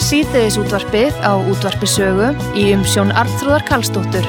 Síðdegisútvarpið á Útvarpi Sögu í umsjón Arnþrúðar Karlsdóttur.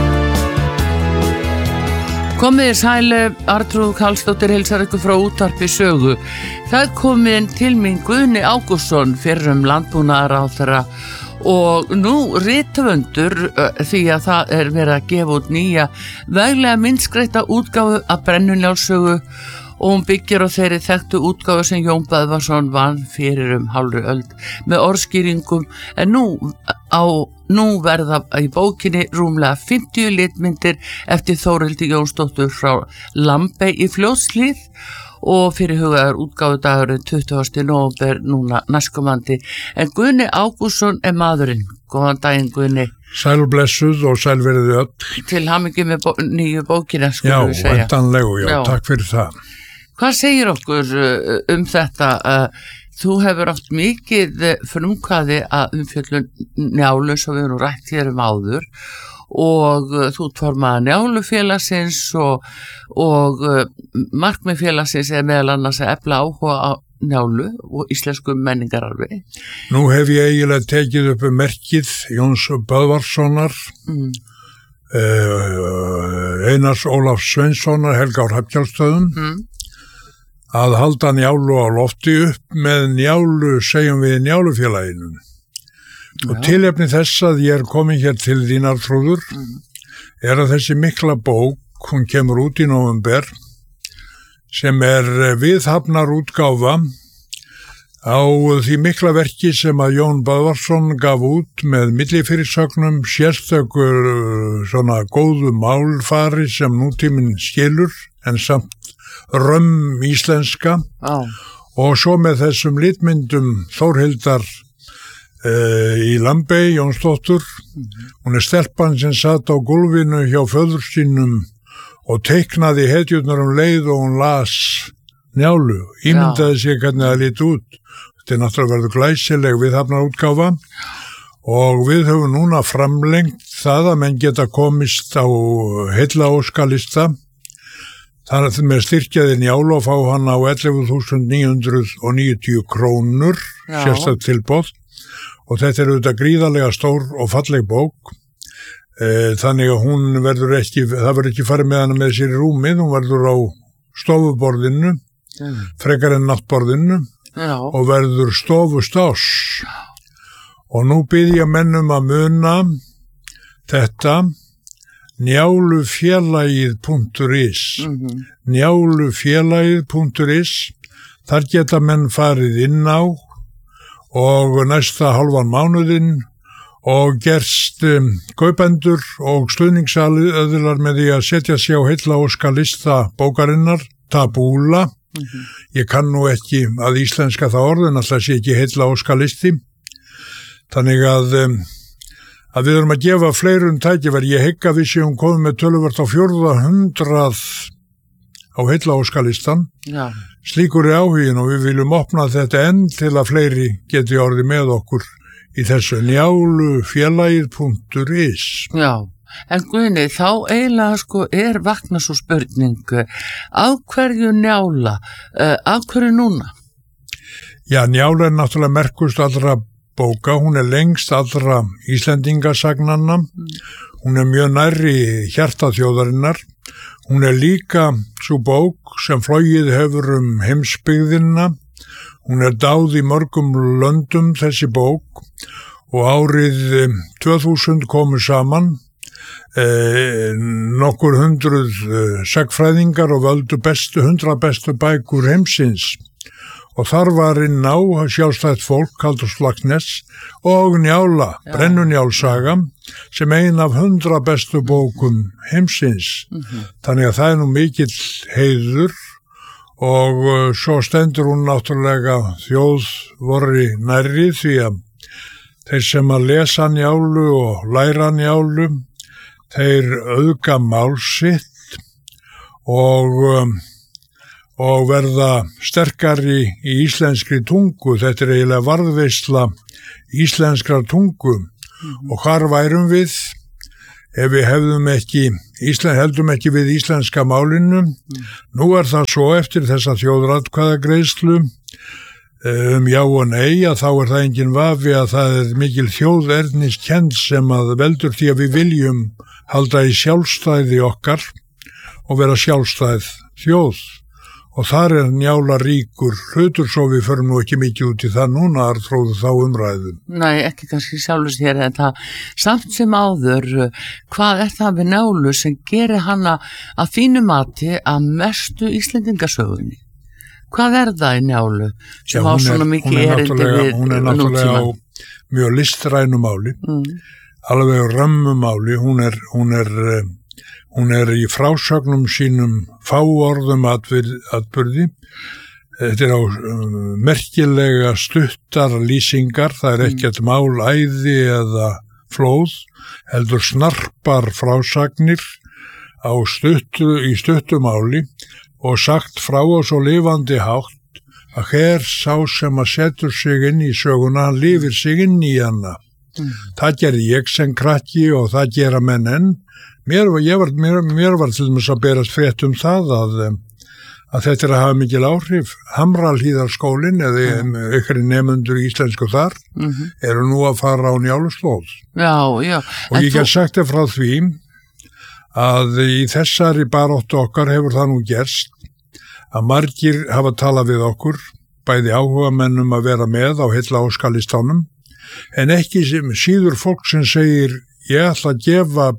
Komiði sæl, Arnþrúður Karlsdóttir heilsar ykkur frá Útvarpi Sögu. Það er komin til mín Guðni Ágústsson, fyrrum landbúnaðarráðherra og nú rithöfundur því að það er verið að gefa út nýja veglega myndskreita útgáfu af Brennunjálssögu og hún byggir á þeirri þekktu útgáfu sem Jón Böðvarsson vann fyrir hálfri öld með orðskýringum en nú verða í bókinni rúmlega 50 litmyndir eftir Þórhildi Jónsdóttur frá Lambey í Fljótshlíð og fyrirhugaður útgáfudagurinn 20. nóvember núna næstkomandi. En Guðni Ágústsson er maðurinn. Góðan daginn, Guðni. Sælblessuð og sælverið öll. Til hamingju með nýju bókina, skulum við segja. Já, endanlegu, takk fyrir það. Hvað segir okkur þetta? Þú hefur átt mikið frumkvæði að umfjöllun Njálu sem við erum rætt hér áður og þú formaði Njálufélagsins og markmið félagsins er meðal annars að efla áhuga á Njálu og íslensku menningararfi. Nú hef ég eiginlega tekið upp merkið Jóns Böðvarssonar, Einars Ólafs Sveinssonar, Helga á Hrafnkelssstöðum, að halda Njálu á lofti upp með Njálu, segjum við Njálufélaginu. Og tilefni þess að ég er komin hér til þín, Arnþrúður, er að þessi mikla bók, hún kemur út í nóvember, sem er viðhafnarútgáfa á því mikla verki sem að Jón Böðvarsson gaf út með millifyrirsögnum, sérstökur svona góðu málfari sem nútíminn skilur, en samt íslenska og svo með þessum litmyndum Þórhildar í Lambey, Jónsdóttur. Hún er stelpan sem satt á gólfinu hjá föður sínum og teiknaði hetjurnar leið og hún las Njálu. Ímyndaði sér hvernig það lít út. Þetta er náttúrulega verið glæsileg viðhafnarútgáfa og við höfum núna framlengt það að menn geta komist á heillaóskalista. Það er með styrkjaði Njálu og fá hann á 11.990 krónur, sérstakt tilboð. Og þetta er auðvitað gríðarlega stór og falleg bók, þannig að hún verður ekki farið með hana með sér í rúmið, hún verður á stofuborðinu, frekar en náttborðinu og verður stofustás. Og nú bið ég mennum að muna þetta, njálufélagið.is, njálufélagið.is, þar geta menn farið inn á og næsta hálfan mánuðinn og gerst kaupendur og stuðningsaðilar með því að setja sig á heillaóskalista bókarinnar, tabúla. Ég kann nú ekki að íslenska það orðin, alltaf sé ekki heillaóskalisti. Þannig að við erum að gefa fleirum tækifæri. Ég hygg að við séum komið með töluvert á 400 á heillaóskalistan. Slíkur er áhugin og við viljum opna þetta enn til að fleiri geti orðið með okkur í þessu njálufélagið.is. Já, en Guðni, þá eiginlega er vakna svo spurning, af hverju Njála, af hverju núna? Já, Njála er náttúrulega merkust allra bóka, hún er lengst allra Íslendingasagnanna, hún er mjög nærri hjarta þjóðarinnar. Hún er líka svo bók sem flogið hefur heimsbyggðina. Hún er dáð í mörgum löndum þessi bók og árið 2000 komu saman nokkur hundruð sagnfræðingar og völdu 100 bestu bækur heimsins. Og þar var inn á sjálfstætt fólk, Halldór Laxness og Njála, Brennunjálssaga, sem ein af 100 bestu bókum heimsins. Þannig að það er nú mikill heiður og svo stendur hún náttúrulega þjóðvorri nærri því að þeir sem að lesa Njálu og læra Njálu, þeir auðga mál sitt og verða sterkari í íslenskri tungu. Þetta er eiginlega varðveisla íslenskrar tungu. Og hvar værum við ef við heldum ekki við íslenska málinu? Nú er það svo eftir þessa þjóðaratkvæðagreiðslu já og nei, að þá það engin vafi að það mikil þjóðerniskennd sem að veldur því að við viljum halda í sjálfstæði okkar og vera sjálfstæð þjóð. Og þar Njála ríkur hlutur, svo við förum nú ekki mikið út í það núna, Arnþrúður, þá umræðum. Nei, ekki kannski sjálfur sér en það samt sem áður, hvað það við Njálu sem gerir hana að þínu mati að mestu Íslendingasögunni? Hvað það í Njálu sem á svona mikið erindi við nútímann? Hún náttúrulega á mjög listrænu máli, alveg römmu máli, hún er í frásögnum sínum fáorðum atburði. Þetta á merkilega stuttar lýsingar, það ekkert mál, æði eða flóð, heldur snarpar frásagnir í stuttu máli og sagt frá og svo lifandi hátt að hver sá sem að setur sig inn í söguna, hann lifir sig inn í hana. Það gerði ég sem krakki og það gera menn enn. Mér var til dæmis að berast frétt það að þetta að hafa mikil áhrif. Hamrahlíðarskólinn eða ykkur nemendur íslensku þar eru nú að fara á Njáluslóð. Já. Og ég get sagt frá því að í þessari baráttu okkar hefur það nú gerst að margir hafa talað við okkur, bæði áhugamennum að vera með á heilla óskalistanum, en ekki síður fólk sem segir ég ætla að gefa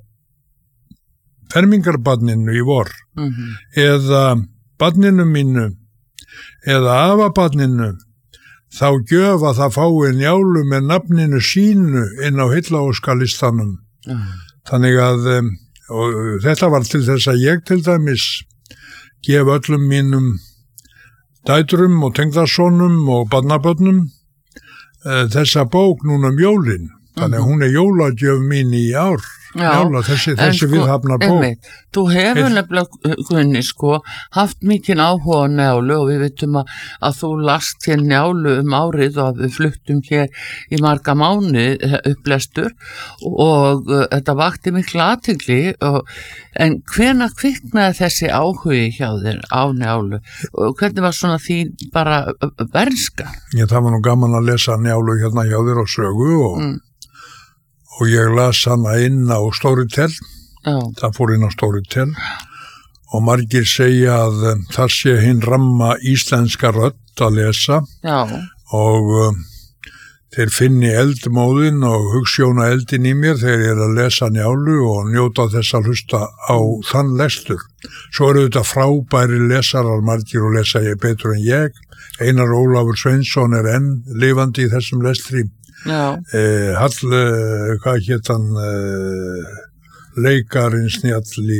fermingarbarninu í vor eða barninu mínu eða afabarninu, þá gjöf að það fái Njálu með nafninu sínu inn á heillaóskalistanum. Þannig að og þetta var til þess að ég til dæmis gef öllum mínum dætrum og tengdasonum og barnabörnum þessa bók núna jólin. Þannig að hún jólagjöf mín í ár. Njála, þessi viðhafnar bók. Þú hefur nefnilega, Gunni, haft mikinn áhuga á Njálu og við vitum að þú last hér Njálu árið og við fluttum hér í marga mánuði upplestur og þetta vakti mikla athygli en hvenær kviknaði þessi áhugi hjá þér á Njálu og hvernig var svona þín bara bernska? Það var nú gaman að lesa Njálu hérna hjá þér á sögu og ég las hana inn á Storytel, það fór inn á Storytel og margir segja að það sé hinn ramma íslenska rödd að lesa og þeir finni eldmóðin og hugsjóna eldin í mér þegar ég að lesa Njálu og njóta þess að hlusta á þann lestur. Svo eru þetta frábæri lesarar margir og lesa ég betur en ég. Einar Ólafur Sveinsson enn lifandi í þessum lestri. Hvað hét hann leikarinn snjalli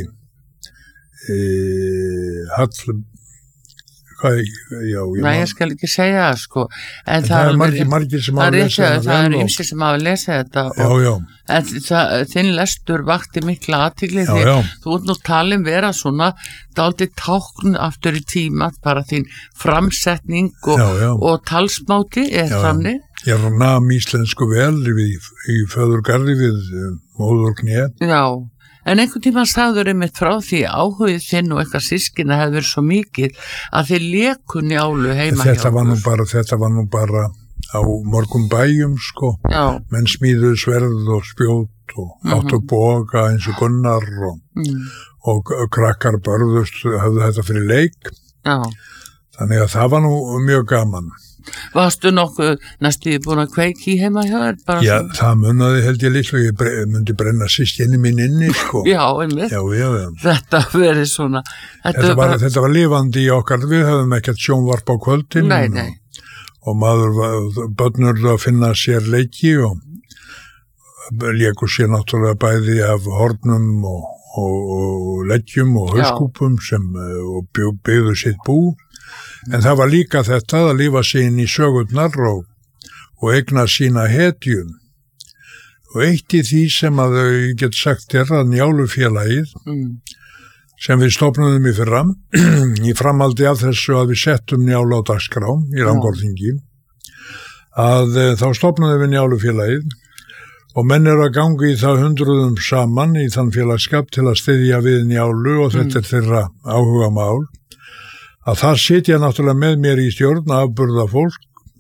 Nei, ég skal ekki segja en það margir sem hafa lesað það er ýmsir sem hafa lesað þetta en þinn lestur vakti mikla athygli því þú ert nú talin vera svona dálítið tákn aftur í tíma, bara þín framsetning og talsmáti þannig. Ég nam íslensku vel í föðurgarði við móður kné. En einhvern tímann sagður einmitt frá því áhugið þinn og eitthvað systkina hefði verið svo mikið að þið léku Njálu heima hjá okkur. Þetta var nú bara á mörgum bæjum menn smíðuðu sverð og spjót og áttu boga eins og Gunnar og krakkar börðust höfðu þetta fyrir leik. Þannig að það var nú mjög gaman. Varstu nokkuð næstu búin að kveiki heima hjá þér? Já, það munnaði held ég líklega, ég myndi brenna systkini mín inni, Já, einmitt. Þetta verið svona. Þetta var lifandi í okkar, við höfum ekkert sjónvarp á kvöldin. Nei. Og börnur að finna sér leiki og léku sér náttúrulega bæði af hornum og leggjum og hauskúpum og byggðu sitt bú. En það var líka þetta að lifa sig inn í sögurnar og eigna sína hetjum. Og eitt í því sem að þau get sagt að Njálufélagið, sem við stofnuðum í fyrra, í framhaldi af þessu að við settum Njálu á dagskrá í Rangárþingi, að þá stofnuðum við Njálufélagið og menn eru að ganga í það hundruðum saman í þann félagskap til að styðja við Njálu og þetta þeirra áhuga mál. Að það sitja náttúrulega með mér í stjórn afburða fólk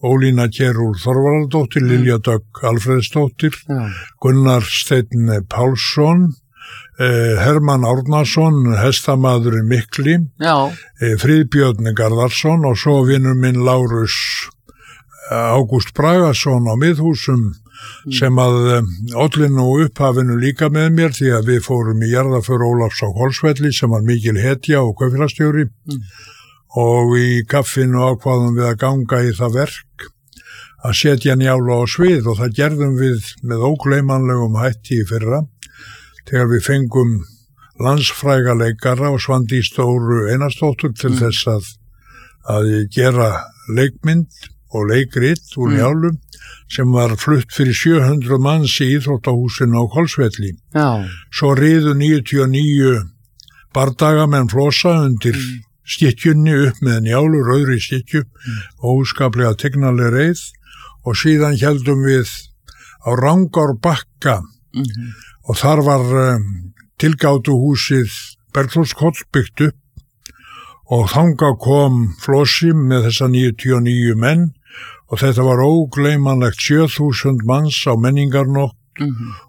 Ólína Kjerúl Þorvarðardóttir, Lilja Dögg Alfreðsdóttir, Gunnar Steinn Pálsson, Hermann Árnason, hestamaðurinn Mikli, Friðbjörn Garðarsson og svo vinnur minn Lárus Ágúst Bragason á Miðhúsum sem að olli nú upphafinu líka með mér því að við fórum í jarðaför Ólafs á Hvolsvelli sem var mikil hetja og kaupfélagstjóri og í kaffinu ákvaðum við að ganga í það verk að setja Njálu á svið og það gerðum við með ógleymanlegum hætti í fyrra þegar við fengum landsfræga leikara og Svandís Dóru Einarsdóttur til þess að gera leikmynd og leikrit úr Njálu sem var flutt fyrir 700 manns í íþróttahúsinu á Hvolsvelli. Svo riðu 99 bardagamenn flosa undir stykkjunni upp með Njálu, rauðri stykkju og úskaplega tignaleg reið og síðan heldum við á Rangárabakka og þar var tilgátuhúsið Bergþórskoll byggt upp og þangað kom Flossi með þessa 99 menn og þetta var ógleymanlegt 7000 manns á menningarnótt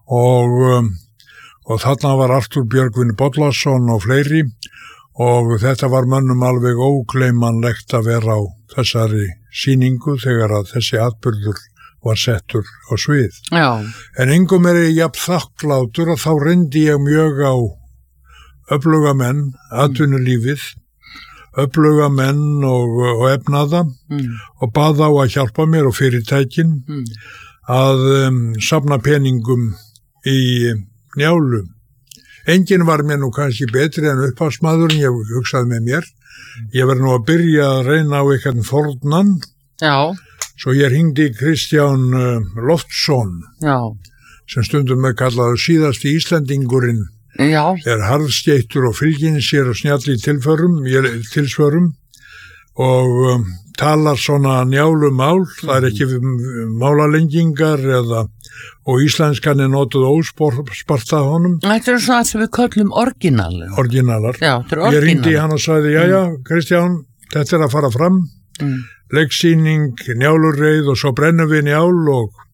og þarna var Arthur Björgvin Bollason og fleiri og þetta var mönnum alveg ógleymanlegt að vera á þessari sýningu þegar að þessi atburður var settur á svið. En engum ég jafn þakklátur og þá reyndi ég mjög á öfluga menn, atvinnulífið, öfluga menn og efnaða og bað á að hjálpa mér og fyrirtækin að safna peningum í Njálu. Enginn var mér nú kannski betri en upphafsmaðurinn, ég hugsaði með mér. Ég verði nú að byrja að reyna á eitthvað fornan. Svo ég hringdi Kristján Loftsson, sem stundum kallaður síðasti Íslendingurinn, harðskeyttur og fylginn sér og snjall í tilsvörum og talar svona Njálumál, það ekki málalengingar og íslenskan notuð ósparta honum. Þetta svona sem við köllum originalar. Originalar. Ég ringdi hann og sagði, Kristján, þetta að fara fram, leiksýning, Njálureið og svo brennum við Njál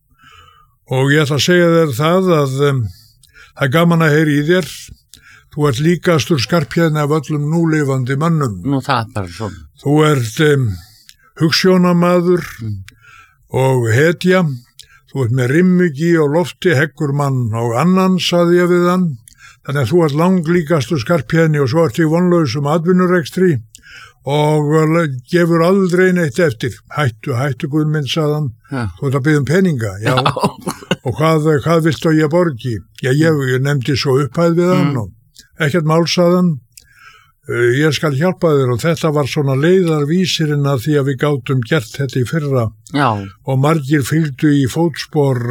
og ég ætla að segja þér það að það gaman að heyra í þér. Þú ert líkastur skarphéðni af öllum núlifandi mönnum. Nú það bara svona. Þú ert hugsjónamaður og hetja. Þú ert með rimmugi og lofti, heggur mann og annan, saði ég við hann. Þannig að þú ert langlíkastur skarphéðni og svo ert í vonlausum atvinnurekstri og gefur aldrei neitt eftir. Hættu Guðmund, sagði hann. Þú ert að biðja peninga, já. Og hvað viltu að ég borgi? Ég nefndi svo upphæð við hann og ekkert mál, sagði hann. Ég skal hjálpa þér og þetta var svona leiðarvísirinn að því að við gátum gert þetta í fyrra og margir fylgdu í fótspor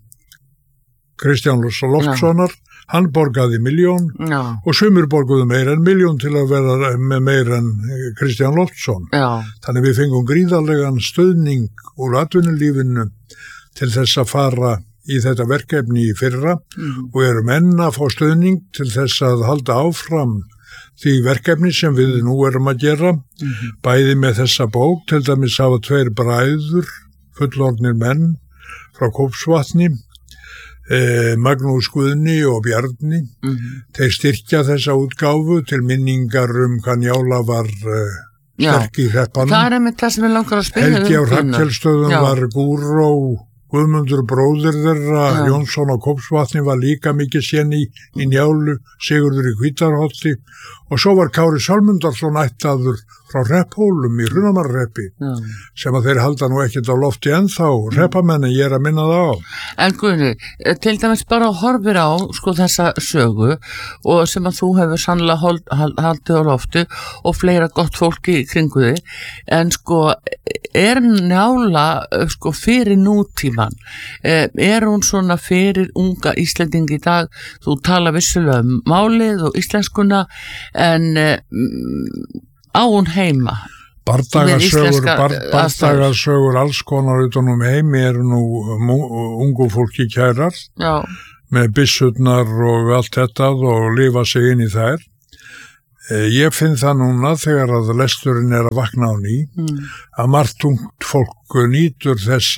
Kristján Loftssonar, hann borgaði 1 milljón og sumir borguðu meira en 1 milljón til að vera með meira en Kristján Loftsson. Þannig við fengum gríðarlegan stöðning úr atvinnulífinu til þess að fara í þetta verkefni í fyrra og erum enn að fá stöðning til þess að halda áfram því verkefni sem við nú erum að gera, bæði með þessa bók, til dæmis hafa 2 bræður, fullorðnir menn frá Kópsvatni, Magnús Guðni og Bjarni. Þeir styrkja þessa útgáfu til minningar hvað Njála var sterk í hreppanum. Það með það sem við langar að spila. Helgi á Hrafnkelstöðum var Gúró, Guðmundur bróðir þeirra, Jónsson á Kópsvatni var líka mikið séni í Njálu, Sigurður í Hvítarholti og svo var Kári Sölmundarsson ættaður frá Hrepphólum í Hrunamarreppi sem að þeir halda nú ekkert á lofti ennþá, hreppamenni, ég að minna það á. En Guðni, til dæmis bara horfir á þessa sögu og sem að þú hefur sannlega haldið á lofti og fleira gott fólki í kringu þig, en Njála fyrir nútíman, hún svona fyrir unga Íslendingi í dag? Þú tala vissulega málið og íslenskuna, en á hún heima? Bardagarsögur alls konar utan heimi nú ungu fólki kærar með byssutnar og allt þetta og lifa sig inn í þær. Ég finn það núna þegar að lesturinn að vakna á ný að margt ungt fólk nýtur þess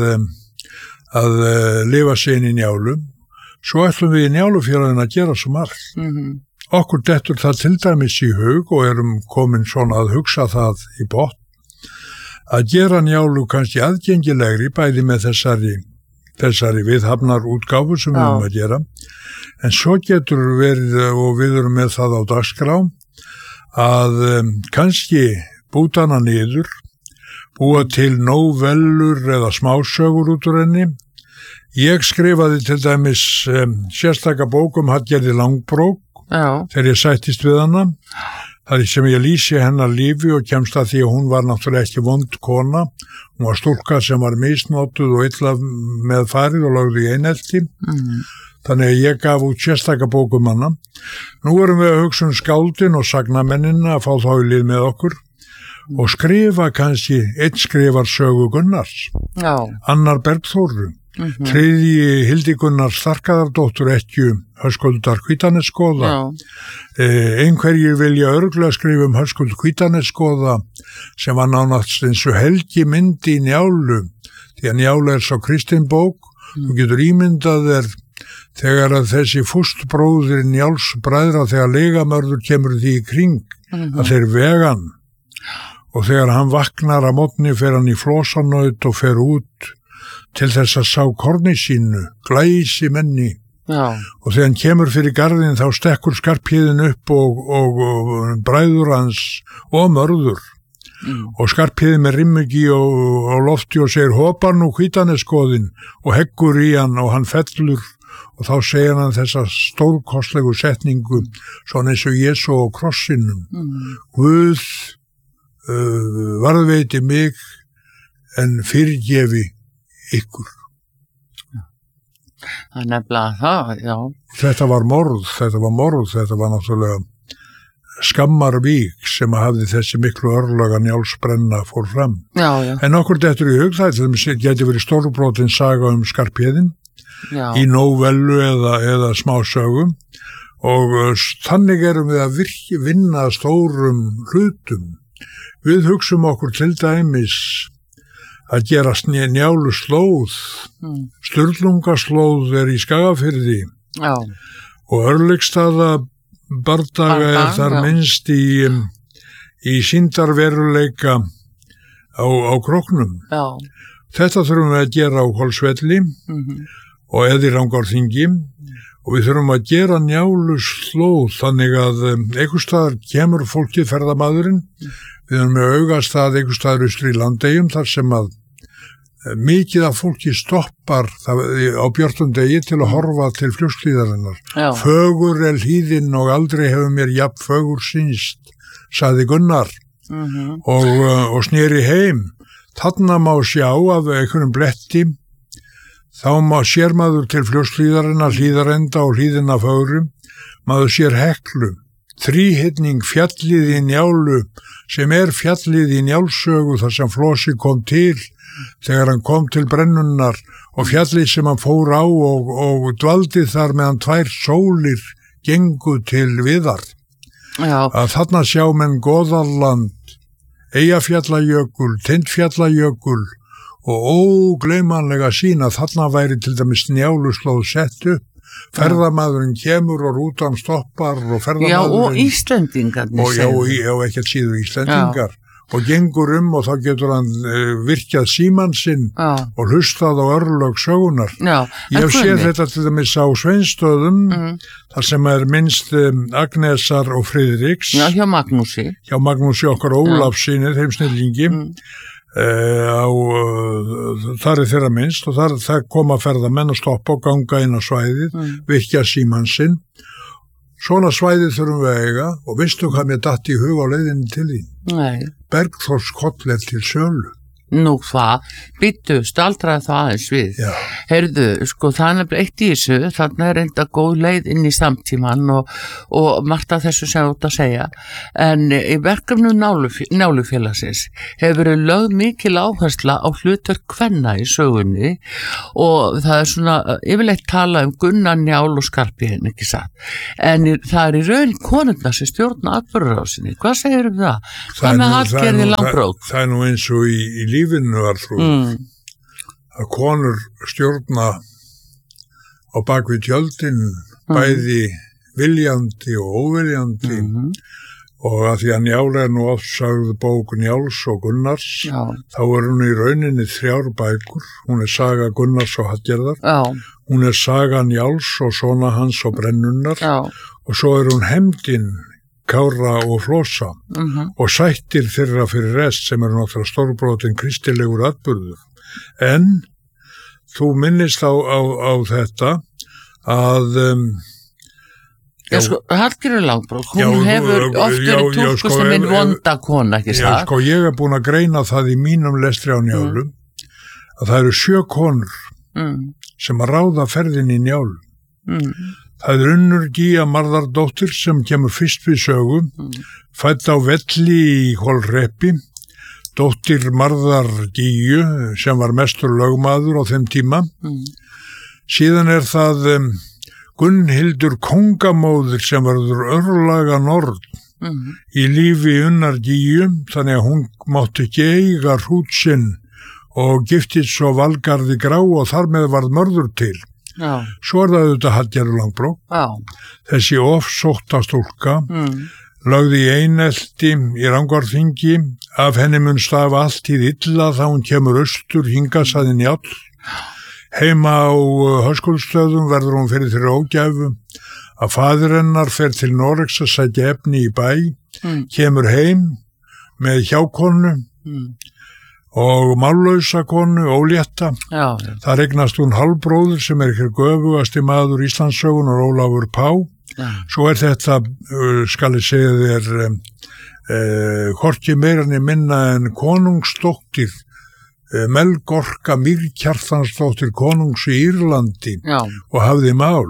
að lifa sig inn í Njálu. Svo ætlum við í Njálufjörðin að gera svo margt. Okkur dettur það til dæmis í hug og erum komin svona að hugsa það í botn að gera Njálu kannski aðgengilegri bæði með þessari viðhafnar útgáfu sem við erum að gera. En svo getur verið, og við erum með það á dagskrá, að kannski bútana niður, búa til nóvellur eða smásögur út úr henni. Ég skrifaði til dæmis sérstaka bók Hallgerði Langbrók þegar ég sættist við hana. Það sem ég lýsi hennar lífi og kemst að því að hún var náttúrulega ekki vond kona. Hún var stúlka sem var misnotuð og illa með farið og lagði í einelti. Þannig að ég gaf út sérstaka bók hana. Nú erum við að hugsa skáldin og sagnamennina að fá þá í lið með okkur og skrifa kannski, einn skrifar sögu Gunnars, annar Bergþóru, þriðji Hildi Gunnars Þarkaðardóttur Ekkju Höskuldar Hvítanesgoða, einhverjir vilja örugglega skrifa Höskuld Hvítanesgoða sem var nánast eins og helgi myndi í Njálu, því að Njálu svo kristin bók, þú getur ímyndað þegar að þessi fóstbróðir Njáls bræðra þegar legamörður kemur því í kring að þeir vegan og þegar hann vaknar að mótni fer hann í flósanaut og fer út til þess að sá korni sínu, glæsi menni og þegar hann kemur fyrir garðin þá stekkur Skarphéðin upp og bræður hans og mörður og Skarphéðin með rimmugi og lofti og segir hopa nú Hvítanesgoðinn og heggur í hann og hann fellur. Og þá segir hann þessa stórkostlegu setningu, svona eins og Jésu á krossinum. Guð varðveiti mig en fyrirgefi ykkur. Það er nefnilega það, já. Þetta var morð, þetta var náttúrulega skammarvík sem hafði þessi miklu örlöga Njálsbrenna fór fram. Já. En okkur dettur í hug það, þetta geti verið stórbrotin saga Skarphéðin. Í nóvellu eða smásögum og þannig erum við að vinna stórum hlutum. Við hugsum okkur til dæmis að gera Njálu slóð, Sturlungaslóð í Skagafirði og Örlygsstaða bardaga þar minnst í sýndarveruleika á Króknum. Þetta þurfum við að gera á Hvolsvelli og eða í Rangárþingi og við þurfum að gera Njálu slóð þannig að einhvers staðar kemur fólkið ferðamaðurinn, við erum með augastað einhvers staðar austur í Landegjum þar sem að mikið af fólki stoppar á björtum degi til að horfa til flugslíðarinnar. Fögur hlíðin og aldrei hefur mér jafn fögur sýnst, sagði Gunnar og sneri heim. Þarna má sjá af einhverjum bletti. Þá sér maður til fljótslíðarina, hlíðarenda og hlíðina fögrum, maður sér Heklu, þríhyrning fjallið í Njálu sem fjallið í Njálssögu þar sem Flosi kom til þegar hann kom til brennunnar og fjallið sem hann fór á og dvaldi þar meðan 2 sólir gengu til Viðar. Að þarna sjá menn Goðarland, Eyjafjallajökul, Tindfjallajökul og ógleymanlega sína þarna væri til dæmis Njáluslóð sett upp. Ferðamaðurinn kemur og rútan stoppar og ferðamaðurinn... Já, og Íslendingarnir segir. Já, ekkert síður Íslendingar. Og gengur og þá getur hann virkjað símann sinn og hlustað á örlög sögunar. Ég hef séð þetta til dæmis á Sveinsstöðum, þar sem minnst Agnesar og Friðriks. Já, hjá Magnúsi. Hjá Magnúsi okkar Ólafssyni, þeim snillingi. Þar þeirra minnst og þar koma ferðamenn að stoppa og ganga inn á svæðið, virkja símann sinn. Svona svæðið þurfum við að eiga og veistu hvað mér datt í hug á leiðinni til því? Nei. Bergþórskoll til sölu. Nú það, býttu, staldraði það aðeins við. Já. Heyrðu, sko, það er nefnilega eitt í þessu, þarna er enda góð leið inn í samtíman og margt af þessu sem þú ert að segja. En í verkefnu Njálufélagsins hefur verið lögð mikil áhersla á hlutverk kvenna í sögunni og það er svona yfirleitt talað Gunnar Njál og Skarphéðin, ekki satt. En það er í raun konurnar sem stjórna atburðarásinni. Hvað segir það? Hvað með Hallgerði Langbrók? Það er nú eins og í lífinu var að konur stjórna á bakvið tjöldin bæði viljandi og óviljandi og að því að Njál er nú oft sagði bók Njáls og Gunnars þá er hún í rauninni 3 bækur, hún er saga Gunnars og Hallgerðar, hún er saga Njáls og sona hans og Brennunnar og svo er hún hefndin Kára og Flosa og sættir þeirra fyrir rest sem eru náttúrulega stórbrotin kristilegur atburður. En þú minnist á þetta að Hallgerður Langbrók, hún hefur oft verið túlkuð sem einn vonda kona, ekki það? Já, sko, ég er búin að greina það í mínum lestri á Njálu að það eru 7 konur sem að ráða ferðin í Njálu. Það er Unnur Gía Marðardóttir sem kemur fyrst við sögu, fædd á Velli í Hvolreppi, dóttir Marðar Gíu sem var mestur lögmaður á þeim tíma. Síðan er það Gunnhildur Kongamóðir sem verður örlaga norn í lífi Unnar Gíu, þannig að hún mátti ekki eiga hrút sinn og giftist svo Valgarði Grá og þar með varð mörður til. Svo er það auðvitað Hallgerður Langbrók, þessi ofsótta stúlka, lögði í einelti í Rangárþingi, af henni mun stafa alltíð illa þá hún kemur austur hingasaði Njáll. Heima á Höskuldsstöðum verður hún fyrir þeirra ógæfu, að faðir hennar fer til Noregs að sækja efni í bæ, kemur heim með hjákonu, og mállausa konu, ólétta. Það eignast hún hálfbróður sem er hér göfugasti maður Íslandssögunar, Ólafur Pá. Svo er þetta, skal ég segja þér, hvorki meira en minna en konungsdóttir, Melgorka Mýrkjartansdóttir konungs í Írlandi og hafði mál.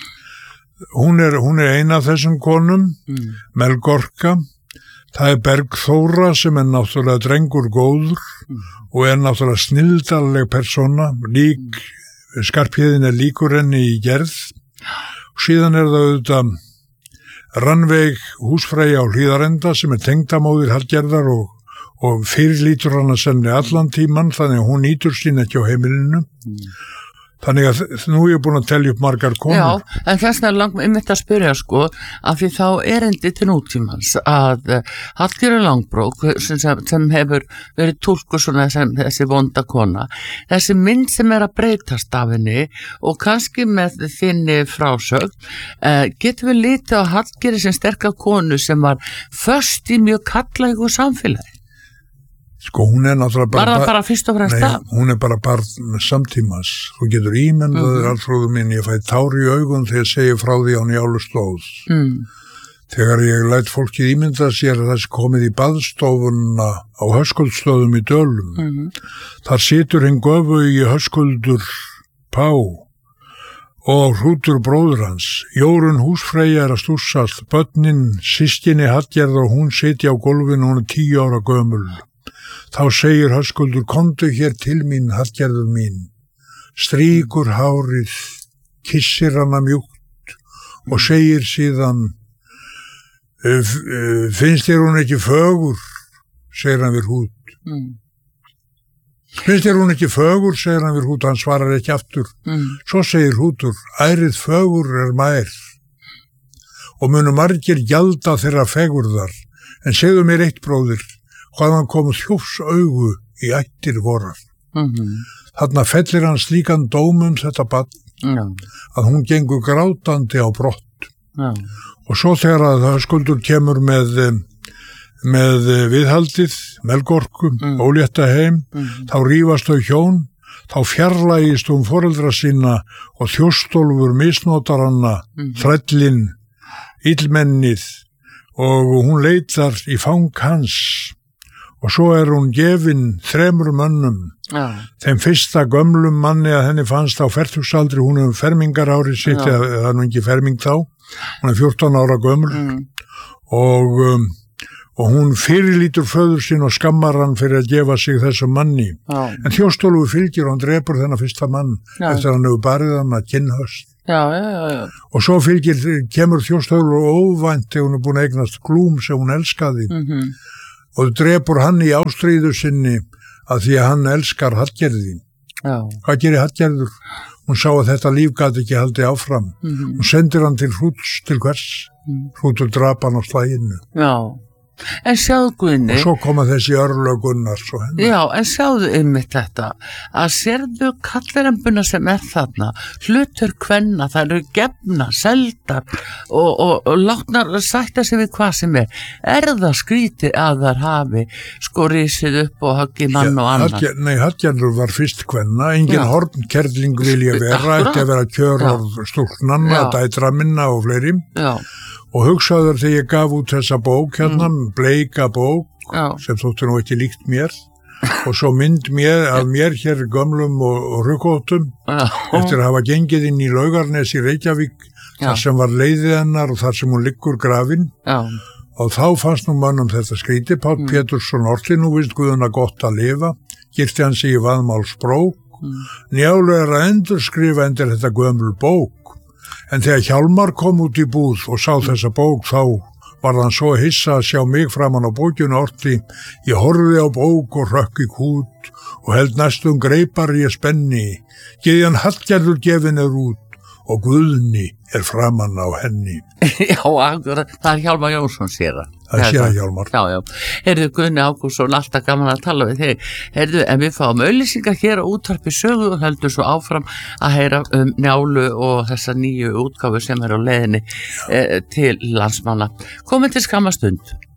Hún er ein af þessum konum, Melgorka. Það er Bergþóra sem er náttúrulega drengur góður og er náttúrulega snilldarleg persóna, Skarphéðin er líkur henni í gerð. Síðan er það auðvitað Rannveig húsfreyja á Hlíðarenda sem er tengdamóðir Hallgerðar og fyrirlítur hana senni allan tíman, þannig að hún nýtur sín ekki á heimilinu. Þannig að nú er ég búin að telja upp margar konur. Já, en þess vegna langt einmitt að spyrja sko, af því þá erindi til nútímans að Hallgerður Langbrók sem hefur verið túlkuð svona þessi vonda kona, þessi mynd sem er að breytast af henni og kannski með þinni frásögn, getum við litið á Hallgerði sem sterka konu sem var föst í mjög kallægu samfélagi? Sko, hún er náttúrulega bara fyrst og fremst það? Hún er bara barn samtímas. Þú getur ímyndaðir, Arnþrúður mín, ég fæ tár í augun þegar ég segi frá því á Njálu stóð. Þegar ég læt fólkið ímynda sér að þessi komið í baðstofuna á Höskuldsstöðum í Dölum. Þar situr hinn göfugi Höskuldur Pá og Hrútur bróður hans. Jórunn húsfreyja er að stússast. Börnin, systkini Hallgerðar og hún sitja á gólfinu, hún er 10 ára gömul. Þá segir Höskuldur, komdu hér til mín, Hallgerður mín. Strýkur hárið, kissir hana mjúkt og segir síðan, finnst þér hún ekki fögur, segir hann við Hrút. Finnst þér hún ekki fögur, segir hann við Hrút, hann svarar ekki aftur. Svo segir Hrútur, ærið fögur er mær og munu margir gjalda þeirra fegurðar, en segðu mér eitt bróðir, hvaðan kom þjófs augu í ættir vorar. Þarna fellir hann slíkan dóm þetta barn að hún gengur grátandi á brott. Og svo þegar að Höskuldur kemur með viðhaldið, Melgorku, ólétta heim, þá rífast þau hjón, þá fjarlægist foreldra sína og Þjóstólfur misnotar hana, þrællinn, illmennið og hún leitar í fang hans. og svo hún gefin 3 mönnum. Þeim fyrsta gömlum manni að henni fannst á fertugsaldri, hún hefur fermingarárið sitt, eða nú ekki ferming þá, hún 14 ára gömul og hún fyrirlítur föður sinn og skammar hann fyrir að gefa sig þessum manni. En Þjóstólfur fylgir og hann drepur þennan fyrsta mann eftir að hann hefur barið hann að kinnhöst. Og svo kemur Þjóstólfur óvænt þegar hún búin að eignast Glúm sem hún elskaði og drepur hann í ástríðu sinni að því að hann elskar Hallgerði. Hvað gerir Hallgerður? Hún sá að þetta líf gat ekki haldi áfram. Hún sendir hann til Hrúts, til hvers? Hrútur drap hann á slaginu. En sjáðu Guðni, og svo koma þessi örlög Gunnars og hennar. Já, en sjáðu einmitt þetta að sérðu kallarembuna sem þarna, hlutur kvenna, það eru gefna, seldar og látnar sætta sig við hvað sem það skrítið að þar hafi sko risið upp og haggi mann og annan? Nei, Hallgerður var fyrst kvenna, engin hornkerling vil ég vera, ekki að vera kjörorð stúlknanna, dætra minna og fleiri. Og hugsaður þegar ég gaf út þessa bók hérna, bleika bók, sem þóttu nú ekki líkt mér, og svo mynd af mér hér gömlum og rukkóttum, eftir að hafa gengið inn í Laugarnes í Reykjavík, þar sem var leiðið hennar og þar sem hún liggur grafin, og þá fannst nú mönnum þetta skríti, Páll Pétursson orti, nú finnst Guðuna gott að lifa, girti hann sig í vaðmálsbrók, Njálu að endurskrifa endur þetta gömul bók. En þegar Hjálmar kom út í búð og sá þessa bók, þá var hann svo hissa að sjá mig framan á bókinu orti. Ég horfði á bók og rökk í kút og held næstum greipar ég spenni. Gyðjan Hallgerður gefin út og Guðni framan á henni. Já, það Hjálmar Jónsson sér það. Það sé að Hjálmar. Já. Heyrðu Guðni Ágústsson, alltaf gaman að tala við þig. Heyrðu, en við fáum auglýsingar hér á Útvarpi Sögu og heldur svo áfram að heyra Njálu og þessa nýju útgáfu sem á leiðinni til landsmanna. Komið til skamma stund.